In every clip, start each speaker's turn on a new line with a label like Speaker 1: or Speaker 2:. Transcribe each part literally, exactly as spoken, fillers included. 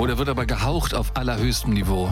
Speaker 1: Oder wird aber gehaucht auf allerhöchstem Niveau?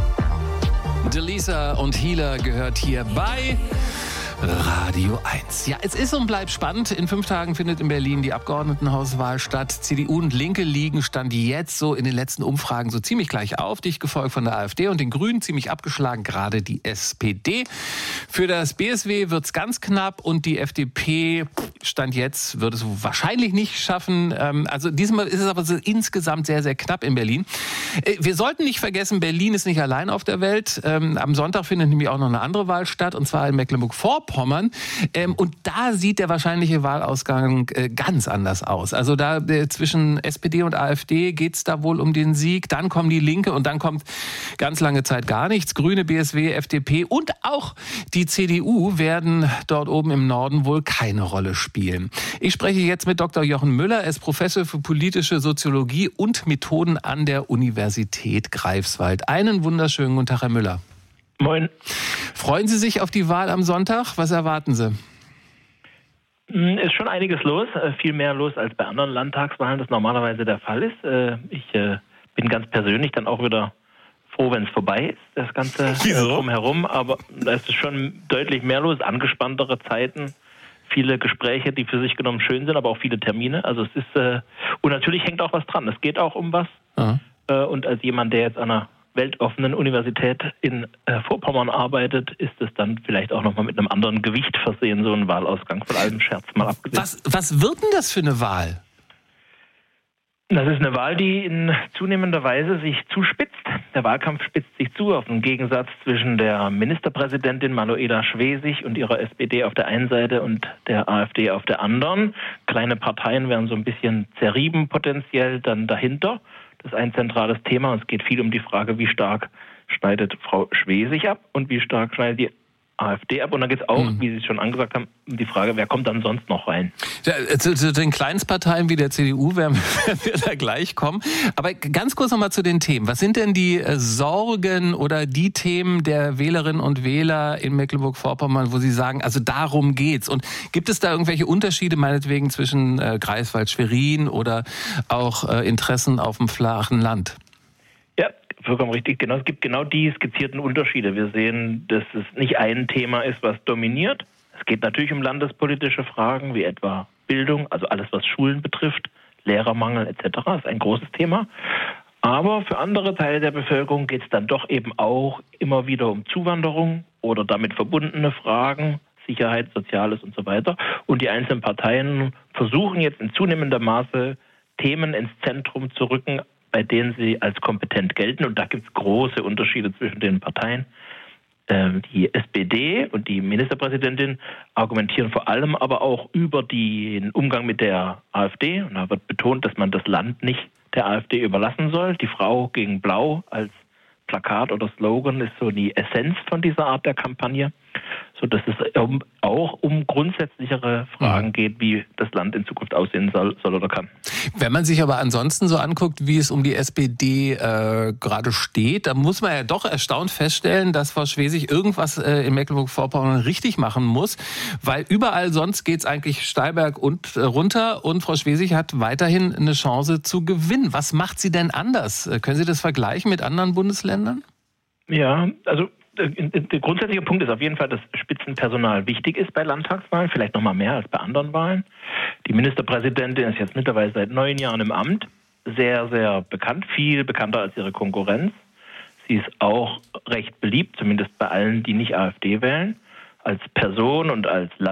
Speaker 1: Delisa und Healer gehört hier bei Radio eins. Ja, es ist und bleibt spannend. In fünf Tagen findet in Berlin die Abgeordnetenhauswahl statt. C D U und Linke liegen Stand jetzt so in den letzten Umfragen so ziemlich gleich auf. Dicht gefolgt von der AfD und den Grünen, ziemlich abgeschlagen gerade die S P D. Für das B S W wird's ganz knapp und die F D P, Stand jetzt, wird es wahrscheinlich nicht schaffen. Also diesmal ist es aber so insgesamt sehr, sehr knapp in Berlin. Wir sollten nicht vergessen, Berlin ist nicht allein auf der Welt. Am Sonntag findet nämlich auch noch eine andere Wahl statt, und zwar in Mecklenburg-Vorpommern. Ähm, und da sieht der wahrscheinliche Wahlausgang äh, ganz anders aus. Also da äh, zwischen S P D und AfD geht's da wohl um den Sieg. Dann kommen die Linke und dann kommt ganz lange Zeit gar nichts. Grüne, B S W, F D P und auch die C D U werden dort oben im Norden wohl keine Rolle spielen. Ich spreche jetzt mit Doktor Jochen Müller. Er ist Professor für politische Soziologie und Methoden an der Universität Greifswald. Einen wunderschönen guten Tag, Herr Müller.
Speaker 2: Moin.
Speaker 1: Freuen Sie sich auf die Wahl am Sonntag? Was erwarten Sie?
Speaker 2: Ist schon einiges los, viel mehr los als bei anderen Landtagswahlen, das normalerweise der Fall ist. Ich bin ganz persönlich dann auch wieder froh, wenn es vorbei ist, das Ganze drumherum. Aber da ist schon deutlich mehr los, angespanntere Zeiten, viele Gespräche, die für sich genommen schön sind, aber auch viele Termine. Also es ist, und natürlich hängt auch was dran. Es geht auch um was. Ja. Und als jemand, der jetzt an einer weltoffenen Universität in äh, Vorpommern arbeitet, ist es dann vielleicht auch nochmal mit einem anderen Gewicht versehen, so ein Wahlausgang, von allem Scherz mal abgesehen.
Speaker 1: Was, was wird denn das für eine Wahl?
Speaker 2: Das ist eine Wahl, die in zunehmender Weise sich zuspitzt. Der Wahlkampf spitzt sich zu auf einen Gegensatz zwischen der Ministerpräsidentin Manuela Schwesig und ihrer S P D auf der einen Seite und der AfD auf der anderen. Kleine Parteien werden so ein bisschen zerrieben potenziell dann dahinter. Das ist ein zentrales Thema. Es geht viel um die Frage, wie stark schneidet Frau Schwesig ab und wie stark schneidet die AfD ab. Und dann geht es auch, hm. wie Sie schon angesagt haben, um die Frage, wer kommt dann sonst noch rein?
Speaker 1: Ja, zu, zu den Kleinstparteien wie der C D U werden wir da gleich kommen. Aber ganz kurz nochmal zu den Themen. Was sind denn die äh, Sorgen oder die Themen der Wählerinnen und Wähler in Mecklenburg-Vorpommern, wo Sie sagen, also darum geht's? Und gibt es da irgendwelche Unterschiede meinetwegen zwischen äh, Greifswald, Schwerin oder auch äh, Interessen auf dem flachen Land?
Speaker 2: Ja, vollkommen richtig. Genau, es gibt genau die skizzierten Unterschiede. Wir sehen, dass es nicht ein Thema ist, was dominiert. Es geht natürlich um landespolitische Fragen, wie etwa Bildung, also alles, was Schulen betrifft, Lehrermangel et cetera. Das ist ein großes Thema. Aber für andere Teile der Bevölkerung geht es dann doch eben auch immer wieder um Zuwanderung oder damit verbundene Fragen, Sicherheit, Soziales und so weiter. Und die einzelnen Parteien versuchen jetzt in zunehmendem Maße, Themen ins Zentrum zu rücken, bei denen sie als kompetent gelten. Und da gibt es große Unterschiede zwischen den Parteien. Die S P D und die Ministerpräsidentin argumentieren vor allem aber auch über den Umgang mit der AfD. Und da wird betont, dass man das Land nicht der AfD überlassen soll. Die Frau gegen Blau als Plakat oder Slogan ist so die Essenz von dieser Art der Kampagne, sodass es auch um grundsätzlichere Fragen geht, wie das Land in Zukunft aussehen soll, soll oder kann.
Speaker 1: Wenn man sich aber ansonsten so anguckt, wie es um die S P D äh, gerade steht, dann muss man ja doch erstaunt feststellen, dass Frau Schwesig irgendwas äh, in Mecklenburg-Vorpommern richtig machen muss, weil überall sonst geht es eigentlich steil berg und äh, runter und Frau Schwesig hat weiterhin eine Chance zu gewinnen. Was macht sie denn anders? Äh, können Sie das vergleichen mit anderen Bundesländern?
Speaker 2: Ja, also der grundsätzliche Punkt ist auf jeden Fall, dass Spitzenpersonal wichtig ist bei Landtagswahlen, vielleicht noch mal mehr als bei anderen Wahlen. Die Ministerpräsidentin ist jetzt mittlerweile seit neun Jahren im Amt, sehr, sehr bekannt, viel bekannter als ihre Konkurrenz. Sie ist auch recht beliebt, zumindest bei allen, die nicht AfD wählen, als Person und als Land